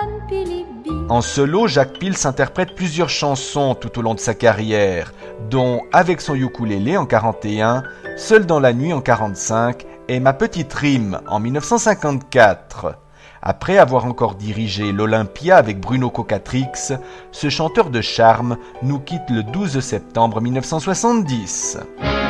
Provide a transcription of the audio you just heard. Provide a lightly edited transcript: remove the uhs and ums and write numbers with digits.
En solo, Jacques Pils interprète plusieurs chansons tout au long de sa carrière, dont Avec son ukulélé en 1941, Seul dans la nuit en 1945 et Ma petite rime en 1954. Après avoir encore dirigé l'Olympia avec Bruno Cocatrix, ce chanteur de charme nous quitte le 12 septembre 1970.